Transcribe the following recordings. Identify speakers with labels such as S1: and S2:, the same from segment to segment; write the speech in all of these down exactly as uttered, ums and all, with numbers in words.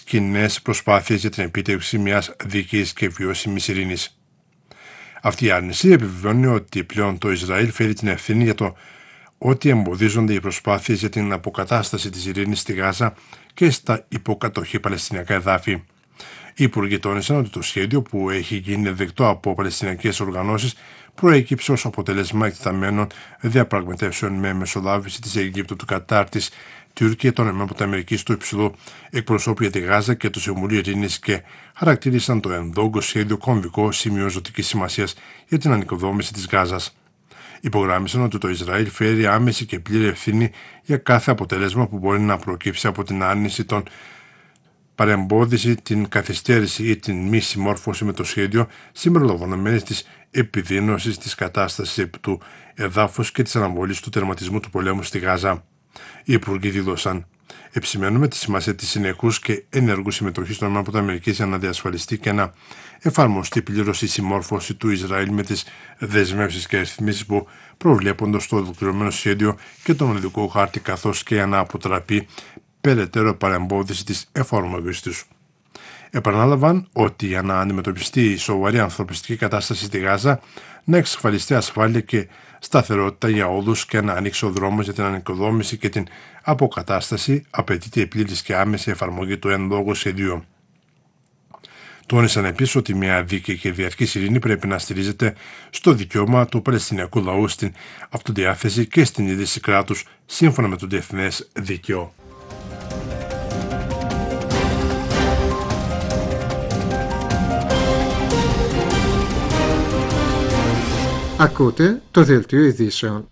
S1: κοινές προσπάθειες για την επίτευξη μιας δίκαιης και βιώσιμης ειρήνης. Αυτή η άρνηση επιβεβαιώνει ότι πλέον το Ισραήλ φέρει την ευθύνη για το ότι εμποδίζονται οι προσπάθειες για την αποκατάσταση της ειρήνης στη Γάζα και στα υποκατοχή παλαιστινιακά εδάφη. Οι υπουργοί τόνισαν ότι το σχέδιο, που έχει γίνει δεκτό από παλαιστινιακές οργανώσεις, προέκυψε ως αποτέλεσμα εκτεταμένων διαπραγματεύσεων με μεσολάβηση της Αιγύπτου, του Κατάρ, της Τουρκία, των ΗΠΑ, του υψηλού εκπροσώπου για τη Γάζα και του Συμβουλίου Ειρήνης και χαρακτήρισαν το ενδόγκο σχέδιο κομβικό σημείο ζωτικής σημασίας για την ανοικοδόμηση της Γάζας. Υπογράμμισαν ότι το Ισραήλ φέρει άμεση και πλήρη ευθύνη για κάθε αποτέλεσμα που μπορεί να προκύψει από την άρνηση, των παρεμπόδιση, την καθυστέρηση ή την μη συμμόρφωση με το σχέδιο, συμπεριλαμβανομένης της επιδείνωσης της κατάστασης του εδάφους και της αναβολής του τερματισμού του πολέμου στη Γάζα. Οι υπουργοί δήλωσαν: επισημαίνουμε τη σημασία της συνεχούς και ενεργού συμμετοχής των ΗΠΑ για να διασφαλιστεί και να εφαρμοστεί πλήρως η συμμόρφωση του Ισραήλ με τις δεσμεύσεις και ρυθμίσεις που προβλέπονται στο ολοκληρωμένο σχέδιο και τον οδικό χάρτη, καθώς και για να αποτραπεί περαιτέρω παρεμπόδιση της εφαρμογής τους. Επανάλαβαν ότι για να αντιμετωπιστεί η σοβαρή ανθρωπιστική κατάσταση στη Γάζα, να εξασφαλιστεί ασφάλεια και σταθερότητα για όλους και να ανοίξει ο δρόμος για την ανοικοδόμηση και την αποκατάσταση, απαιτείται η πλήρης και άμεση εφαρμογή του εν λόγω σχεδίου. Τόνισαν επίσης ότι μια δίκαιη και διαρκής ειρήνη πρέπει να στηρίζεται στο δικαίωμα του Παλαιστινιακού λαού στην αυτοδιάθεση και στην ίδρυση κράτους σύμφωνα με το διεθνές δίκαιο.
S2: Ακούτε το δελτίο ειδήσεων.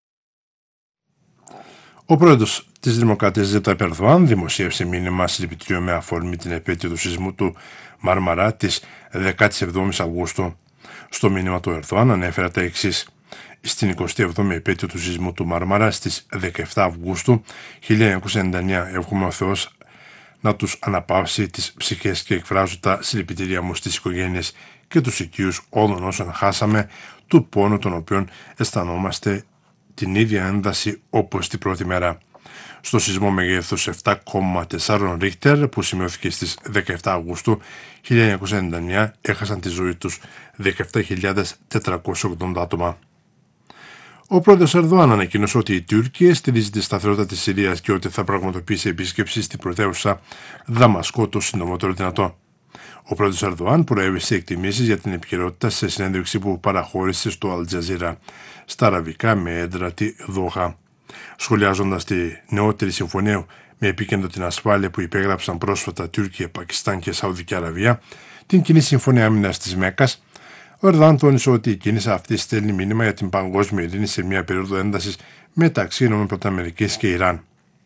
S1: Ο πρόεδρος της Δημοκρατίας Ρετζέπ Ερντογάν δημοσίευσε μήνυμα συλληπιτήριων με αφορμή την επέτειο του σεισμού του Μάρμαρα της δεκάτη εβδόμη Αυγούστου. Στο μήνυμα του Ερντογάν ανέφερε τα εξής: στην εικοστή εβδόμη επέτειο του σεισμού του Μάρμαρα στις δεκαεφτά Αυγούστου χίλια εννιακόσια ενενήντα εννέα, εύχομαι ο Θεός να τους αναπαύσει τις ψυχές και εκφράζω τα συλληπιτήριά μου στις οικογένειες και τους οικείους όλων όσων χάσαμε, του πόνου των οποίων αισθανόμαστε την ίδια ένταση όπως την πρώτη μέρα. Στο σεισμό μεγέθους επτά κόμμα τέσσερα Ρίχτερ που σημειώθηκε στις δεκαεφτά Αυγούστου χίλια εννιακόσια ενενήντα εννέα έχασαν τη ζωή τους δεκαεπτά χιλιάδες τετρακόσια ογδόντα άτομα. Ο πρόεδρος Ερντογάν ανακοίνωσε ότι η Τουρκία στηρίζει τη σταθερότητα της Συρίας και ότι θα πραγματοποιήσει επίσκεψη στην πρωτεύουσα Δαμασκό το συντομότερο δυνατό. Ο πρόεδρος Ερντογάν προέβησε εκτιμήσεις για την επικαιρότητα σε συνέντευξη που παραχώρησε στο Αλτζαζίρα στα αραβικά με έδρα τη Δόχα. Σχολιάζοντας τη νεότερη συμφωνία με επίκεντρο την ασφάλεια που υπέγραψαν πρόσφατα Τουρκία, Πακιστάν και Σαουδική Αραβία, την κοινή συμφωνία άμυνας της Μέκκας, ο Ερντογάν τόνισε ότι η κίνηση αυτή στέλνει μήνυμα για την παγκόσμια ειρήνη σε μια περίοδο έντασης μεταξύ ΗΠΑ και Ιράν.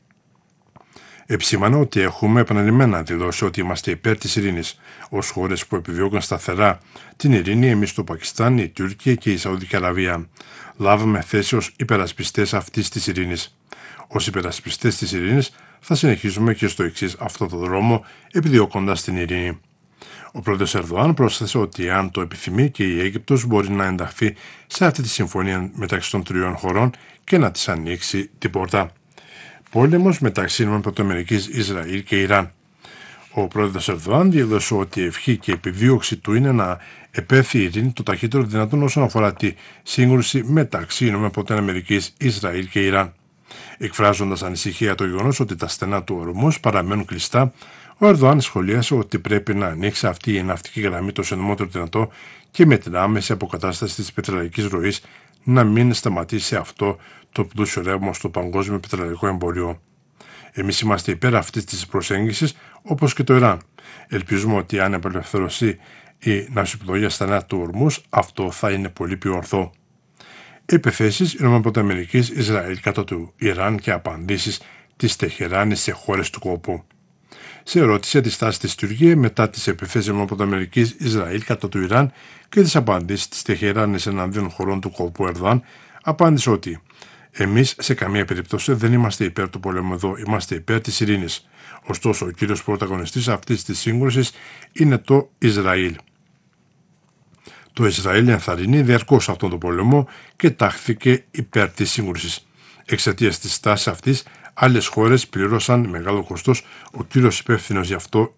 S1: Επισήμανε ότι έχουμε επαναλημμένα δηλώσει ότι είμαστε υπέρ της ειρήνης. Ως χώρες που επιδιώκουν σταθερά την ειρήνη, εμείς το Πακιστάν, η Τουρκία και η Σαουδική Αραβία λάβαμε θέση ως υπερασπιστές αυτής της ειρήνης. Ως υπερασπιστές της ειρήνης θα συνεχίσουμε και στο εξής αυτό το δρόμο, επιδιώκοντας την ειρήνη. Ο πρόεδρος Ερντογάν πρόσθεσε ότι αν το επιθυμεί και η Αίγυπτος μπορεί να ενταχθεί σε αυτή τη συμφωνία μεταξύ των τριών χωρών και να της ανοίξει την πόρτα. Πόλεμος μεταξύ ΗΠΑ, Ισραήλ και Ιράν. Ο πρόεδρος Ερντογάν δήλωσε ότι η ευχή και η επιδίωξη του είναι να επέλθει η ειρήνη το ταχύτερο δυνατόν όσον αφορά τη σύγκρουση μεταξύ ΗΠΑ, Ισραήλ και Ιράν. Εκφράζοντας ανησυχία το γεγονός ότι τα στενά του ορμούς παραμένουν κλειστά, ο Ερντογάν σχολίασε ότι πρέπει να ανοίξει αυτή η ναυτική γραμμή το συντομότερο δυνατό και με την άμεση αποκατάσταση της πετρελαϊκής ροής να μην σταματήσει αυτό το πλούσιο ρεύμα στο παγκόσμιο πετρελαϊκό εμπόριο. Εμείς είμαστε υπέρ αυτής της προσέγγισης, όπως και το Ιράν. Ελπίζουμε ότι αν απελευθερωθεί η ναυσιπλογία στενά του ορμούς, αυτό θα είναι πολύ πιο ορθό. Επιθέσεις ΗΠΑ, Ισραήλ κατά του Ιράν και απαντήσεις της Τεχεράνης σε χώρες του κόλπου. Σε ερώτηση για τη στάση της Τουρκία μετά τις επιθέσεις ΗΠΑ, Ισραήλ κατά του Ιράν και τις απαντήσεις της Τεχεράνης εναντίον χωρών του κόλπου, Ερντογάν απάντησε ότι εμείς σε καμία περίπτωση δεν είμαστε υπέρ του πολέμου εδώ, είμαστε υπέρ της ειρήνης. Ωστόσο, ο κύριος πρωταγωνιστής αυτής της σύγκρουσης είναι το Ισραήλ. Το Ισραήλ ενθαρρύνει διαρκώς αυτόν τον πόλεμο και τάχθηκε υπέρ της σύγκρουσης. Εξαιτίας της στάσης αυτής, άλλες χώρες πλήρωσαν μεγάλο κόστος. Ο κύριος υπεύθυνος γι' αυτό